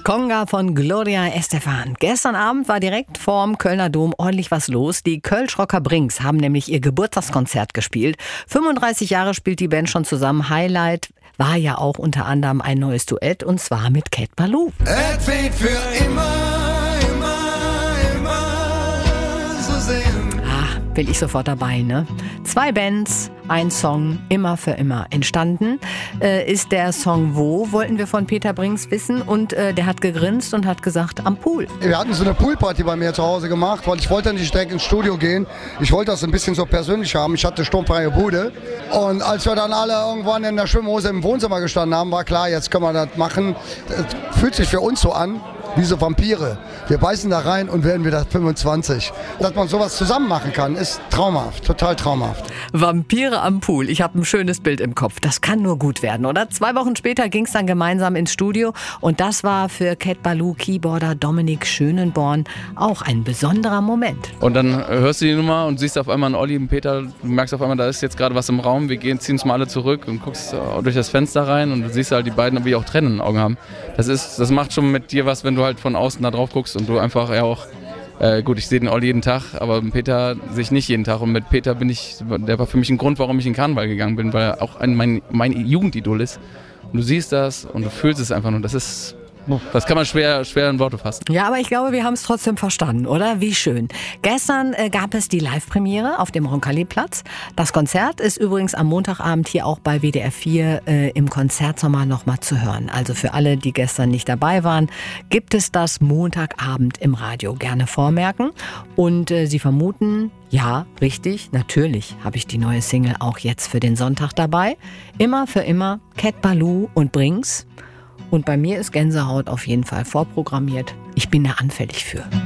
Conga von Gloria Estefan. Gestern Abend war direkt vorm Kölner Dom ordentlich was los. Die Kölsch-Rocker Brings haben nämlich ihr Geburtstagskonzert gespielt. 35 Jahre spielt die Band schon zusammen. Highlight war ja auch unter anderem ein neues Duett, und zwar mit Cat Ballou. Es wird für immer, immer, immer so sehen. Bin ich sofort dabei, ne? 2 Bands, ein Song, immer für immer. Entstanden ist der Song Wo, wollten wir von Peter Brings wissen, und der hat gegrinst und hat gesagt, am Pool. Wir hatten so eine Poolparty bei mir zu Hause gemacht, weil ich wollte nicht direkt ins Studio gehen. Ich wollte das ein bisschen so persönlich haben. Ich hatte sturmfreie Bude. Und als wir dann alle irgendwann in der Schwimmhose im Wohnzimmer gestanden haben, war klar, jetzt können wir das machen. Das fühlt sich für uns so an wie so Vampire. Wir beißen da rein und werden wieder 25. Dass man sowas zusammen machen kann, ist traumhaft, total traumhaft. Vampire am Pool. Ich habe ein schönes Bild im Kopf. Das kann nur gut werden, oder? 2 Wochen später ging es dann gemeinsam ins Studio, und das war für Cat Ballou Keyboarder Dominik Schönenborn auch ein besonderer Moment. Und dann hörst du die Nummer und siehst auf einmal einen Olli und Peter, du merkst auf einmal, da ist jetzt gerade was im Raum, wir ziehen uns mal alle zurück und guckst durch das Fenster rein und du siehst halt die beiden, wie auch Tränen in den Augen haben. Das macht schon mit dir was, wenn du halt von außen da drauf guckst und du einfach ja auch, gut, ich sehe den Olli jeden Tag, aber mit Peter sehe ich nicht jeden Tag, und mit Peter der war für mich ein Grund, warum ich in Karneval gegangen bin, weil er auch mein Jugendidol ist. Und du siehst das und du fühlst es einfach, und das kann man schwer in Worte fassen. Ja, aber ich glaube, wir haben es trotzdem verstanden, oder? Wie schön. Gestern gab es die Live-Premiere auf dem Roncalli-Platz. Das Konzert ist übrigens am Montagabend hier auch bei WDR 4 im Konzertsommer nochmal zu hören. Also für alle, die gestern nicht dabei waren, gibt es das Montagabend im Radio. Gerne vormerken. Und Sie vermuten, ja, richtig, natürlich habe ich die neue Single auch jetzt für den Sonntag dabei. Immer für immer, Cat Ballou und Brings. Und bei mir ist Gänsehaut auf jeden Fall vorprogrammiert. Ich bin da anfällig für.